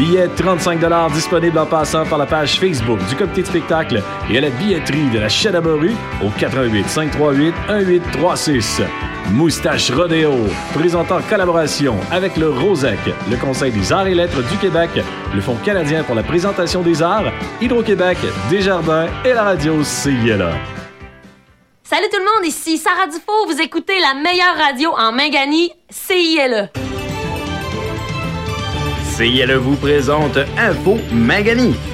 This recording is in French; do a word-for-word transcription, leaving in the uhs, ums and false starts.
Billets trente-cinq dollars disponibles en passant par la page Facebook du comité de spectacle et à la billetterie de la Chadabaru au quatre un huit, cinq trois huit, un huit trois six. Moustache Rodéo, présentant collaboration avec le Rosec, le Conseil des arts et lettres du Québec, le Fonds canadien pour la présentation des arts, Hydro-Québec, Desjardins et la radio C I L A. Salut tout le monde, ici Sarah Dufault, vous écoutez la meilleure radio en Mangani, C I L A. C I L A vous présente Info Mangani.